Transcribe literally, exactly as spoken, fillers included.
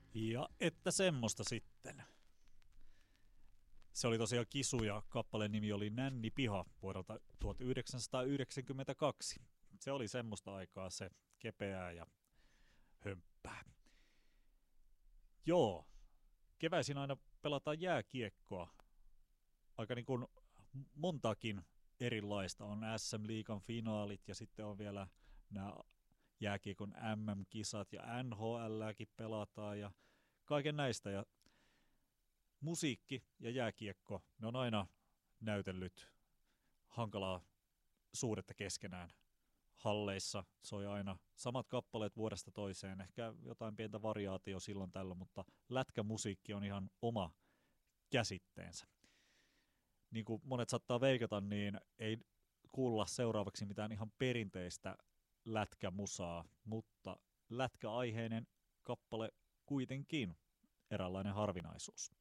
Ja että semmoista sitten. Se oli tosiaan Kisu ja kappaleen nimi oli Nänni Piha vuodelta tuhatyhdeksänsataayhdeksänkymmentäkaksi. Se oli semmoista aikaa se kepeää ja hömppää. Joo, keväisin aina pelataan jääkiekkoa. Aika niin kuin montakin erilaista. On S M-liigan finaalit ja sitten on vielä nämä jääkiekon M M-kisat ja N H L:ääkin pelataan ja kaiken näistä. Ja musiikki ja jääkiekko, ne on aina näytellyt hankalaa suhdetta keskenään. Halleissa soi aina samat kappaleet vuodesta toiseen, ehkä jotain pientä variaatio silloin tällä, mutta lätkämusiikki on ihan oma käsitteensä. Niin kuin monet saattaa veikata, niin ei kuulla seuraavaksi mitään ihan perinteistä lätkämusaa, mutta lätkäaiheinen kappale kuitenkin eräänlainen harvinaisuus.